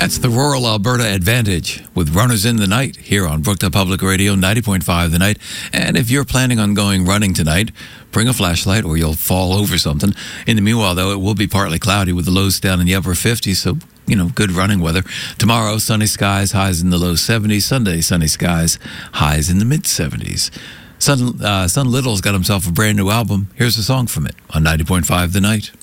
That's the Rural Alberta Advantage with Runners in the Night here on Brookdale Public Radio 90.5 The Night. And if you're planning on going running tonight, bring a flashlight or you'll fall over something. In the meanwhile, though, it will be partly cloudy with the lows down in the upper 50s, so, good running weather. Tomorrow, sunny skies, highs in the low 70s. Sunday, sunny skies, highs in the mid 70s. Son Little's got himself a brand new album. Here's a song from it on 90.5 The Night.